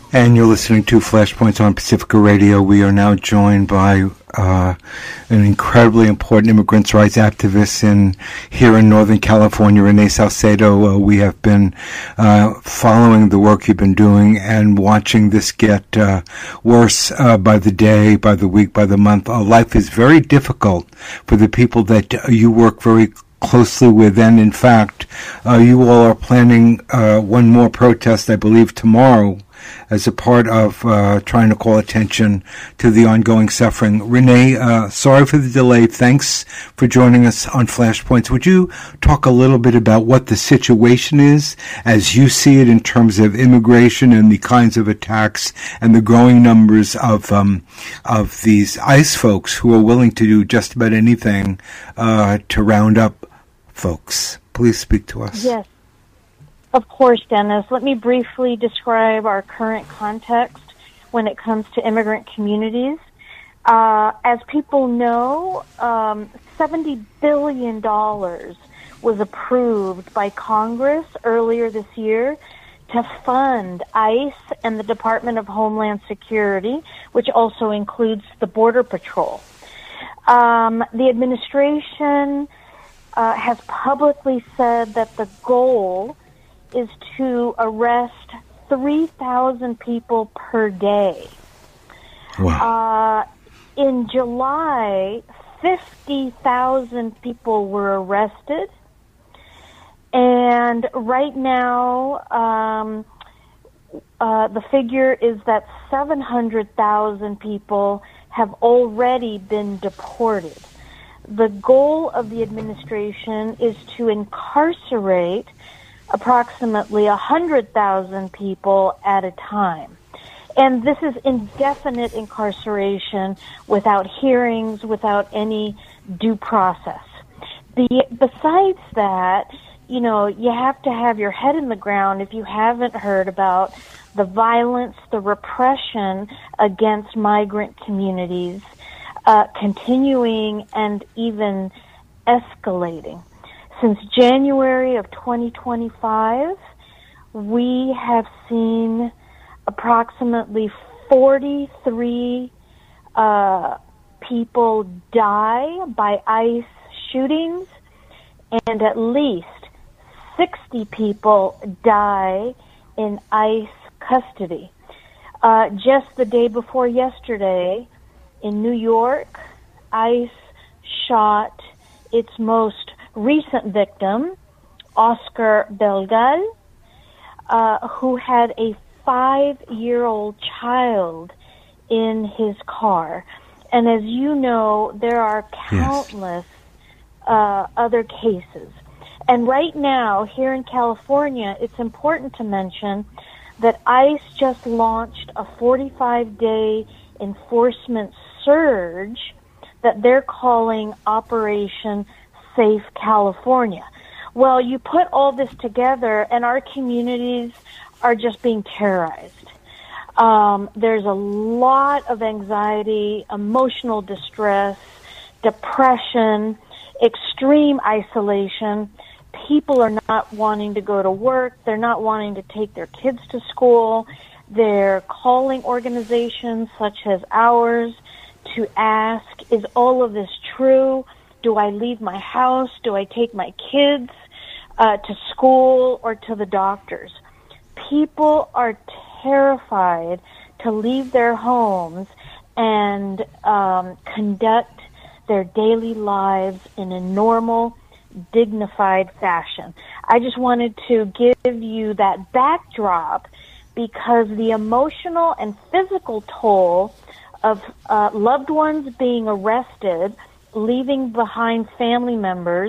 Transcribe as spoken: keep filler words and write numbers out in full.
And you're listening to Flashpoints on Pacifica Radio. We are now joined by uh, an incredibly important immigrants' rights activist in here in Northern California, Renee Salcedo. Uh, we have been uh, following the work you've been doing and watching this get uh, worse uh, by the day, by the week, by the month. Uh, life is very difficult for the people that uh, you work very closely with, and in fact, uh, you all are planning uh, one more protest, I believe, tomorrow, as a part of uh, trying to call attention to the ongoing suffering. Renee, uh, sorry for the delay. Thanks for joining us on Flashpoints. Would you talk a little bit about what the situation is as you see it in terms of immigration and the kinds of attacks and the growing numbers of um, of these ICE folks who are willing to do just about anything uh, to round up folks? Please speak to us. Yes. Of course, Dennis. Let me briefly describe our current context when it comes to immigrant communities. Uh, as people know, um, seventy billion dollars was approved by Congress earlier this year to fund ICE and the Department of Homeland Security, which also includes the Border Patrol. Um, the administration uh, has publicly said that the goal is to arrest three thousand people per day. Wow. Uh, in July, fifty thousand people were arrested. And right now, um, uh, the figure is that seven hundred thousand people have already been deported. The goal of the administration is to incarcerate approximately one hundred thousand people at a time. And this is indefinite incarceration without hearings, without any due process. The, besides that, you know, you have to have your head in the ground if you haven't heard about the violence, the repression against migrant communities, uh, continuing and even escalating. Since January of twenty twenty-five, we have seen approximately forty-three uh, people die by ICE shootings, and at least sixty people die in ICE custody. Uh, just the day before yesterday, in New York, ICE shot its most recent victim, Oscar Belgal, uh, who had a five-year-old child in his car. And as you know, there are countless yes. uh, other cases. And right now, here in California, it's important to mention that ICE just launched a forty-five day enforcement surge that they're calling Operation Safe California. Well, you put all this together, and our communities are just being terrorized. Um, there's a lot of anxiety, emotional distress, depression, extreme isolation. People are not wanting to go to work. They're not wanting to take their kids to school. They're calling organizations such as ours to ask, is all of this true? Do I leave my house? Do I take my kids uh, to school or to the doctors? People are terrified to leave their homes and um, conduct their daily lives in a normal, dignified fashion. I just wanted to give you that backdrop because the emotional and physical toll of uh, loved ones being arrested, leaving behind family members